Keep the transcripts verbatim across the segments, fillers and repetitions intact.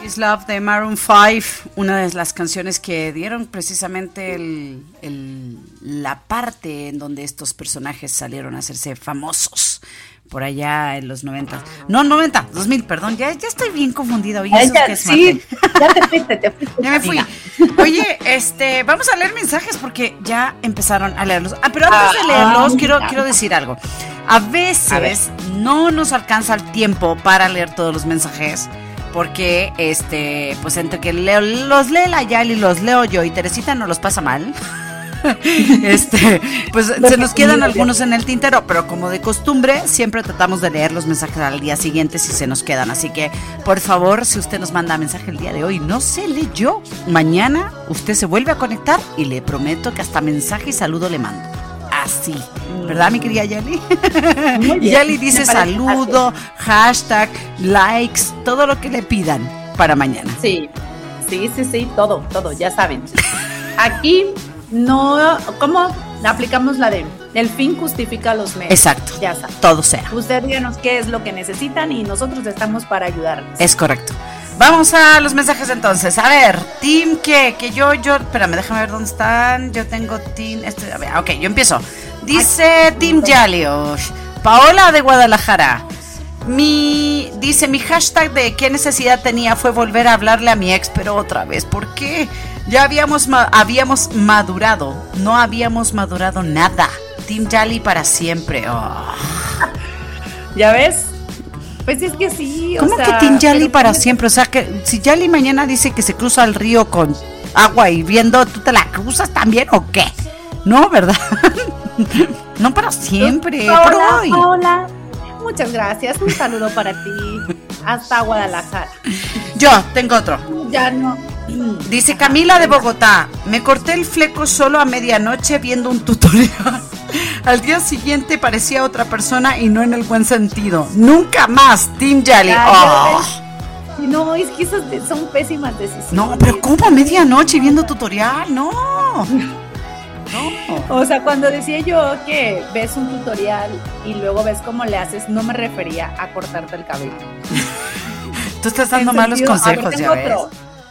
Is Love de Maroon five, una de las canciones que dieron precisamente el, el, la parte en donde estos personajes salieron a hacerse famosos por allá en los noventa. No, noventa, dos mil, perdón, ya, ya estoy bien confundida. Oye, ¿eso qué es, sí, ya te fuiste, te fuiste. Ya me fui. Oye, este, vamos a leer mensajes porque ya empezaron a leerlos. Ah, pero antes de leerlos, ah, quiero, quiero decir algo. A veces a no nos alcanza el tiempo para leer todos los mensajes. Porque, este, pues entre que leo, los lee la Yali, los leo yo y Teresita no los pasa mal. este, pues se nos quedan algunos en el tintero, pero como de costumbre, siempre tratamos de leer los mensajes al día siguiente si se nos quedan. Así que, por favor, si usted nos manda mensaje el día de hoy, no se leyó, mañana usted se vuelve a conectar y le prometo que hasta mensaje y saludo le mando. Así, ¿verdad, mi querida Yali? Yali dice saludo, hashtag, likes, todo lo que le pidan para mañana. Sí, sí, sí, sí, todo, todo, ya saben. Aquí no, ¿cómo aplicamos la de el fin justifica los medios? Exacto, ya saben. Todo sea. Ustedes díganos qué es lo que necesitan y nosotros estamos para ayudarles. Es correcto. Vamos a los mensajes entonces. A ver, Team, ¿qué? Que yo, yo, espérame, déjame ver dónde están. Yo tengo Team, este, a ver, ok, yo empiezo. Dice Team Yalio, Paola de Guadalajara. Mi, dice, mi hashtag de qué necesidad tenía fue volver a hablarle a mi ex, pero otra vez, ¿por qué? Ya habíamos, habíamos madurado, no habíamos madurado nada. Team Yali para siempre. Oh. ¿Ya ves? Pues es que sí, o ¿Cómo sea, que Team Yali pero, para siempre? O sea, que si Yali mañana dice que se cruza el río con agua hirviendo, ¿tú te la cruzas también o qué? No, ¿verdad? No para siempre, hola, pero hoy. Hola, muchas gracias, un saludo para ti, hasta Guadalajara. Yo tengo otro. Ya no. Dice Camila de Bogotá, me corté el fleco solo a medianoche viendo un tutorial. Al día siguiente parecía otra persona y no en el buen sentido. Nunca más, Team Yali. Oh. No, es que esas son pésimas decisiones. No, pero ¿cómo a medianoche viendo tutorial? No. No. O sea, cuando decía yo que ves un tutorial y luego ves cómo le haces, no me refería a cortarte el cabello. Tú estás dando malos consejos, ver, ya ves. Otro.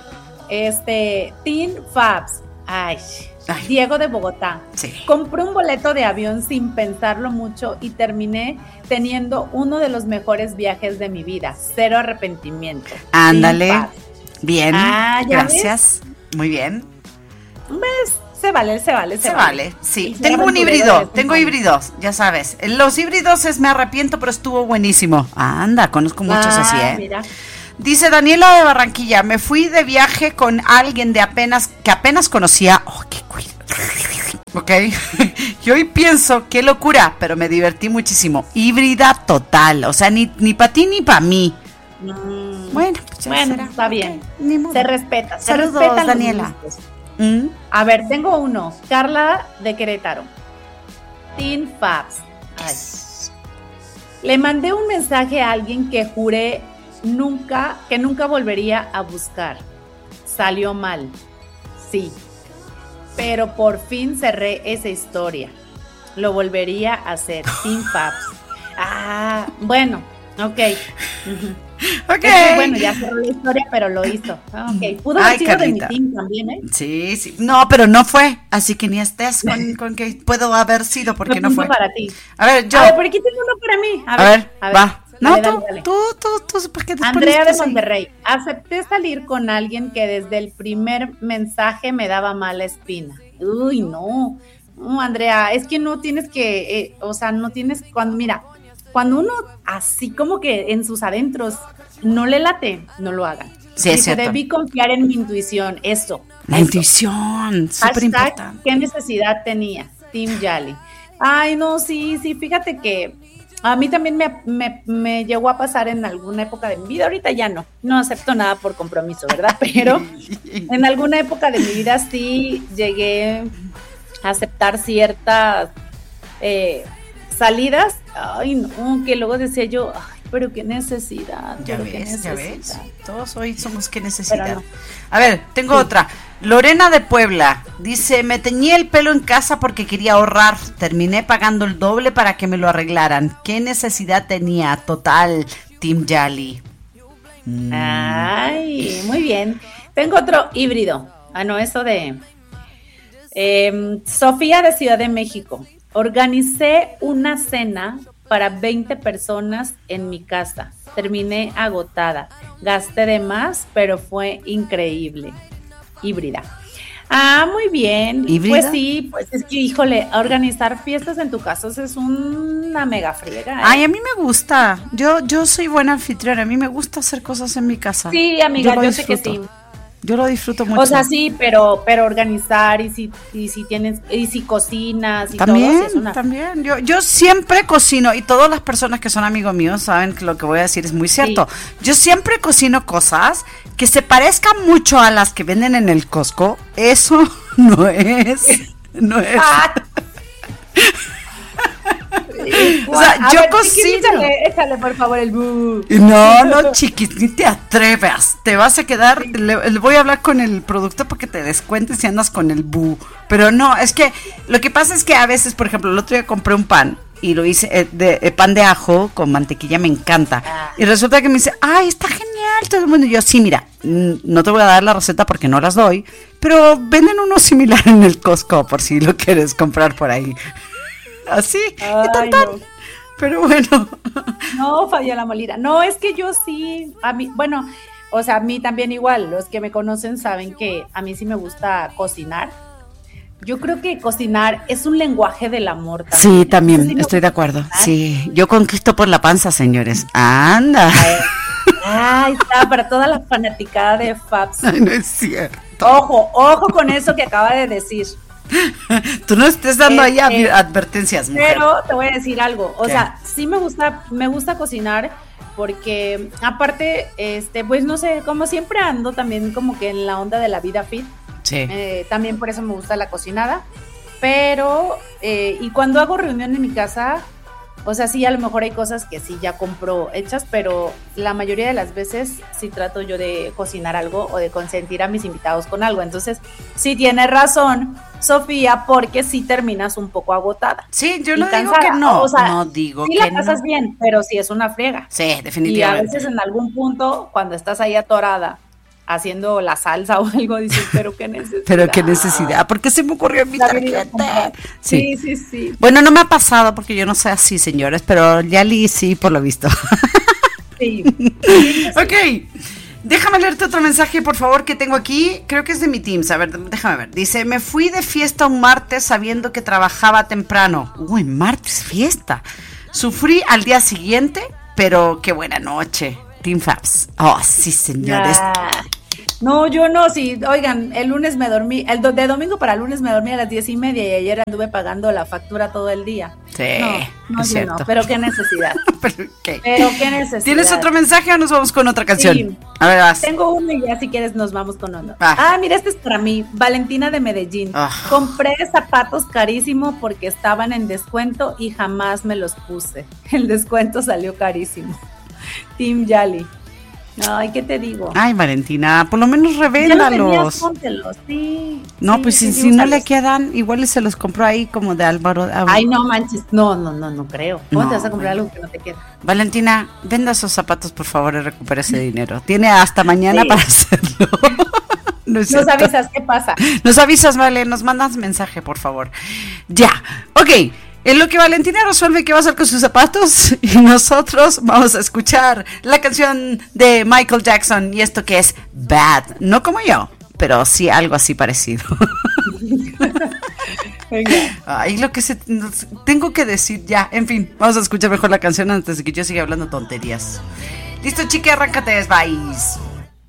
Este, Teen Fabs. Ay. Ay. Diego de Bogotá. Sí. Compré un boleto de avión sin pensarlo mucho y terminé teniendo uno de los mejores viajes de mi vida. Cero arrepentimiento. Ándale. Bien. Ah, gracias. Ves? Muy bien. ¿Ves? Se vale, se vale, se, se vale. vale. Sí, sí, tengo un híbrido, tengo híbridos, ya sabes. Los híbridos es me arrepiento, pero estuvo buenísimo. Anda, conozco muchos ah, así, ¿eh? Mira. Dice Daniela de Barranquilla, me fui de viaje con alguien de apenas que apenas conocía. Oh, qué cuidado. Ok. Y hoy pienso, qué locura, pero me divertí muchísimo. Híbrida total, o sea, ni, ni para ti ni para mí. Mm. Bueno, pues ya bueno, será. está bien. Okay, ni modo. Se respeta, se Saludos, respeta Daniela. ¿Mm? A ver, tengo uno. Carla de Querétaro. Teen Fabs. Yes. Le mandé un mensaje a alguien que juré nunca, que nunca volvería a buscar. Salió mal. Sí. Pero por fin cerré esa historia. Lo volvería a hacer. Teen Fabs. Ah, bueno, ok. Uh-huh. Ok. Es que, bueno, ya cerró la historia, pero lo hizo. Ah, ok. Pudo haber sido de mi team también, ¿eh? Sí, sí. No, pero no fue. Así que ni estés con, con que puedo haber sido porque no fue. Para ti. A ver, yo. A ver, por aquí tengo uno para mí. A ver, a ver, a ver va. Dale, no, dale, tú, dale. tú, tú, tú, porque después Andrea de Monterrey. Acepté salir con alguien que desde el primer mensaje me daba mala espina. Uy, no. No, Andrea, es que no tienes que, eh, o sea, no tienes, cuando, mira, cuando uno así como que en sus adentros no le late, no lo hagan. Sí, es cierto. Debí confiar en mi intuición, eso. La eso. intuición, súper importante. ¿Qué necesidad tenía? Team Yali. Ay, no, sí, sí, fíjate que a mí también me, me, me llegó a pasar en alguna época de mi vida, ahorita ya no, no acepto nada por compromiso, ¿verdad? Pero en alguna época de mi vida sí llegué a aceptar ciertas eh, salidas, ay, no, que luego decía yo, ay, pero qué necesidad. Ya ves, qué necesidad. ya ves. Todos hoy somos qué necesidad. No. A ver, tengo sí. otra. Lorena de Puebla dice, me teñí el pelo en casa porque quería ahorrar. Terminé pagando el doble para que me lo arreglaran. ¿Qué necesidad tenía? Total, Team Yali. Mm. Ay, muy bien. Tengo otro híbrido. Ah, no, eso de... Eh, Sofía de Ciudad de México. Organicé una cena para veinte personas en mi casa. Terminé agotada. Gasté de más, pero fue increíble. Híbrida. Ah, muy bien. ¿Híbrida? Pues sí, pues es que, híjole, organizar fiestas en tu casa es una mega friega, ¿eh? Ay, a mí me gusta. Yo, yo soy buena anfitriona. A mí me gusta hacer cosas en mi casa. Sí, amiga, yo, yo sé que sí. Yo lo disfruto mucho. O sea, sí, pero, pero organizar y si, y si tienes, y si cocinas y también, todo. Sí, es una... También, yo, yo siempre cocino y todas las personas que son amigos míos saben que lo que voy a decir es muy cierto. Sí. Yo siempre cocino cosas que se parezcan mucho a las que venden en el Costco. Eso no es, no es. Ah. O sea, a yo ver, cocino. Chiquis, échale, échale, por favor, el bu. No, no, Chiquis, ni te atrevas. Te vas a quedar. Le, le voy a hablar con el productor para que te descuentes si andas con el bu. Pero no, es que lo que pasa es que a veces, por ejemplo, el otro día compré un pan y lo hice eh, de eh, pan de ajo con mantequilla, me encanta. Ah. Y resulta que me dice, ay, está genial. Todo el mundo. Y yo, sí, mira, no te voy a dar la receta porque no las doy, pero venden uno similar en el Costco por si lo quieres comprar por ahí. Así, ay, y tan, tan. No. Pero bueno. No, Fabiola Molina. No, es que yo sí, a mí, bueno, o sea, a mí también igual, los que me conocen saben que a mí sí me gusta cocinar. Yo creo que cocinar es un lenguaje del amor también. Sí, también, sí estoy de acuerdo. Cocinar. Sí, yo conquisto por la panza, señores. Anda. Ay, está, para toda la fanaticada de Fabs. Ay, no es cierto. Ojo, ojo con eso que acaba de decir. Tú no estés dando eh, ahí eh, advertencias, mujer. Pero te voy a decir algo, o ¿qué? Sea, sí me gusta, me gusta cocinar porque aparte, este, pues no sé, como siempre ando también como que en la onda de la vida fit. Sí. Eh, también por eso me gusta la cocinada, pero eh, y cuando hago reunión en mi casa, o sea, sí, a lo mejor hay cosas que sí ya compro hechas, pero la mayoría de las veces sí trato yo de cocinar algo o de consentir a mis invitados con algo. Entonces, sí tienes razón, Sofía, porque sí terminas un poco agotada. Sí, yo no digo que no, o sea, no digo sí que la pasas no. bien, pero sí es una friega. Sí, definitivamente. Y a veces en algún punto, cuando estás ahí atorada, haciendo la salsa o algo, dices, pero qué necesidad. Pero qué necesidad, ¿por qué se me ocurrió mi tarjeta? Sí. sí, sí, sí. Bueno, no me ha pasado porque yo no soy así, señores, pero Yali sí, por lo visto. Sí. sí. Ok, déjame leerte otro mensaje, por favor, que tengo aquí, creo que es de mi Teams, a ver, déjame ver. Dice, me fui de fiesta un martes sabiendo que trabajaba temprano. Uy, martes, fiesta. Sufrí al día siguiente, pero qué buena noche. Team Fabs. Oh, sí, señores. Ya. No, yo no, sí, oigan, el lunes me dormí, el do, de domingo para lunes me dormí a las diez y media y ayer anduve pagando la factura todo el día. Sí, no, no, es yo cierto. no, pero qué necesidad. ¿Pero qué? Pero qué necesidad. ¿Tienes otro mensaje o nos vamos con otra canción? Sí. A ver, vas. Tengo uno y ya si quieres nos vamos con uno. Ah, ah mira, este es para mí, Valentina de Medellín. Oh. Compré zapatos carísimo porque estaban en descuento y jamás me los puse. El descuento salió carísimo. Team Yali. Ay, ¿qué te digo? Ay, Valentina, por lo menos revéndalos. Póntelos, sí. No, sí, pues sí, si, sí, si no le quedan, igual se los compró ahí como de Álvaro. Álvaro. Ay, no manches, no, no, no, no creo. ¿Cómo no, te vas a comprar man. algo que no te queda? Valentina, venda esos zapatos, por favor, y recupera ese dinero. Tiene hasta mañana sí. para hacerlo. No es nos avisas, ¿qué pasa? Nos avisas, vale, nos mandas mensaje, por favor. Ya, ok. En lo que Valentina resuelve qué va a hacer con sus zapatos y nosotros vamos a escuchar la canción de Michael Jackson y esto que es Bad. No como yo, pero sí algo así parecido. Ay, lo que se, tengo que decir ya. En fin, vamos a escuchar mejor la canción antes de que yo siga hablando tonterías. Listo, chique, arráncate, bye.